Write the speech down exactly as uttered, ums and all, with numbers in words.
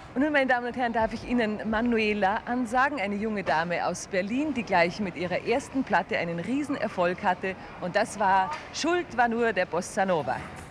Und nun, meine Damen und Herren, darf ich Ihnen Manuela ansagen, eine junge Dame aus Berlin, die gleich mit ihrer ersten Platte einen Riesenerfolg hatte. Und das war "Schuld war nur der Bossa Nova".